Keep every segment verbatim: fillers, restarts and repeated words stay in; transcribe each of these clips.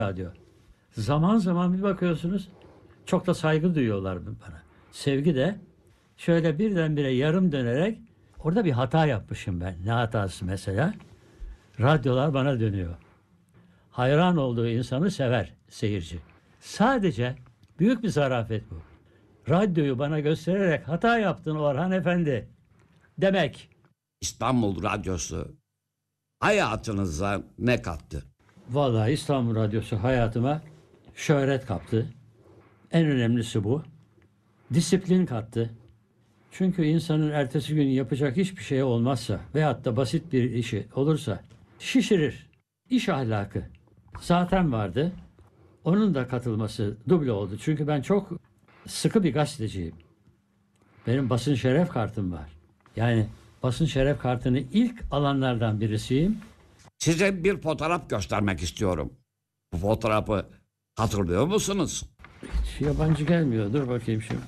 radyo. Zaman zaman bir bakıyorsunuz çok da saygı duyuyorlar bana. Sevgi de şöyle birdenbire yarım dönerek orada bir hata yapmışım ben. Ne hatası mesela? Radyolar bana dönüyor. Hayran olduğu insanı sever seyirci. Sadece büyük bir zarafet bu. Radyoyu bana göstererek hata yaptın Orhan Efendi demek. İstanbul Radyosu hayatınıza ne kattı? Vallahi İstanbul Radyosu hayatıma şöhret kattı. En önemlisi bu. Disiplin kattı. Çünkü insanın ertesi gün yapacak hiçbir şey olmazsa veyahut da basit bir işi olursa şişirir. İş ahlakı zaten vardı. Onun da katılması duble oldu. Çünkü ben çok sıkı bir gazeteciyim. Benim basın şeref kartım var. Yani basın şeref kartını ilk alanlardan birisiyim. Size bir fotoğraf göstermek istiyorum. Bu fotoğrafı hatırlıyor musunuz? Hiç yabancı gelmiyor. Dur bakayım şimdi.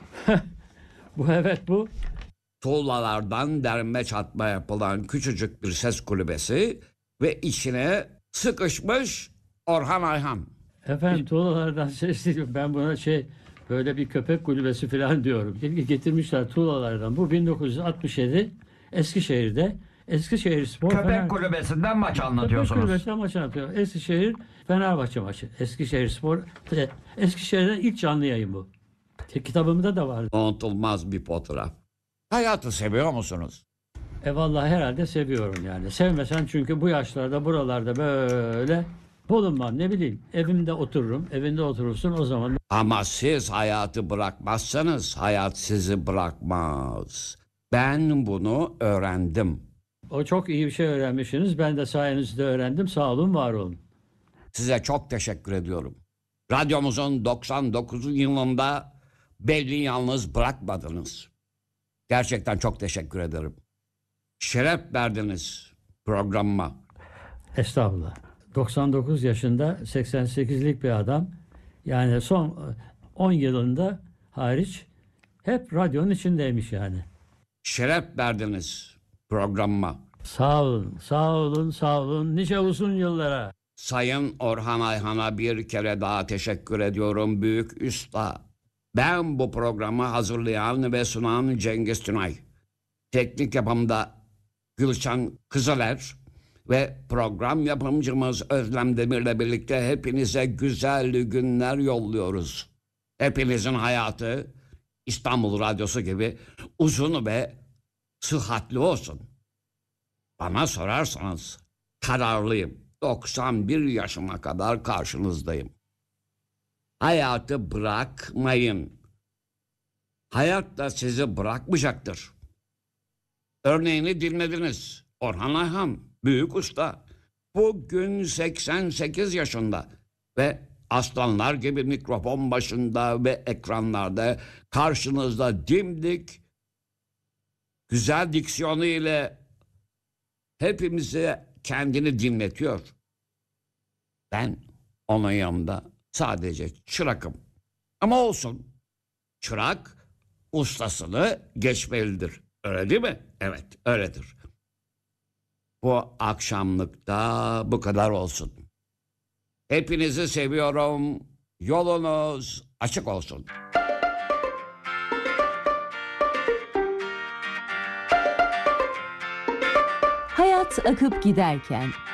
Bu evet bu. Tuğlalardan derme çatma yapılan küçücük bir ses kulübesi ve içine sıkışmış Orhan Ayhan. Efendim tuğlalardan ses değil. Ben buna şey böyle bir köpek kulübesi falan diyorum. Getirmişler tuğlalardan. Bu bin dokuz yüz altmış yedi Eskişehir'de Eskişehir Spor Köpek Fener... kulübesinden maç Köpek anlatıyorsunuz. kulübesinden maç anlatıyor. Eskişehir Fenerbahçe maçı. Eskişehir Spor. Eskişehir'den ilk canlı yayın bu. Kitabımda da vardı. Unutulmaz bir fotoğraf. Hayatı seviyor musunuz? E vallahi herhalde seviyorum yani. Sevmesem çünkü bu yaşlarda buralarda böyle bulunmam, ne bileyim. Evimde otururum. Evinde oturursun o zaman. Ama siz hayatı bırakmazsanız hayat sizi bırakmaz. Ben bunu öğrendim. O çok iyi bir şey öğrenmişsiniz. Ben de sayenizde öğrendim. Sağ olun, var olun. Size çok teşekkür ediyorum. Radyomuzun doksan dokuzuncu yılında beni yalnız bırakmadınız. Gerçekten çok teşekkür ederim. Şeref verdiniz programıma. Estağfurullah. doksan dokuz yaşında seksen sekizlik bir adam. Yani son on yılında hariç hep radyonun içindeymiş yani. Şeref verdiniz programıma. Sağ olun, sağ olun, sağ olun. Nice uzun yıllara. Sayın Orhan Ayhan'a bir kere daha teşekkür ediyorum büyük usta. Ben bu programı hazırlayan ve sunan Cengiz Tünay. Teknik yapımda Gülşen Kızıler ve program yapımcımız Özlem Demir'le birlikte hepinize güzel günler yolluyoruz. Hepinizin hayatı İstanbul Radyosu gibi uzun ve sıhhatli olsun. Bana sorarsanız kararlıyım. doksan bir yaşıma kadar karşınızdayım. Hayatı bırakmayın. Hayat da sizi bırakmayacaktır. Örneğini dinlediniz. Orhan Ayhan, büyük usta. Bugün seksen sekiz yaşında ve aslanlar gibi mikrofon başında ve ekranlarda karşınızda dimdik, güzel diksiyonu ile hepimize kendini dinletiyor. Ben onun yanında sadece çırakım. Ama olsun, çırak ustasını geçmelidir. Öyle değil mi? Evet, öyledir. Bu akşamlıkta bu kadar olsun. Hepinizi seviyorum. Yolunuz açık olsun. Hayat akıp giderken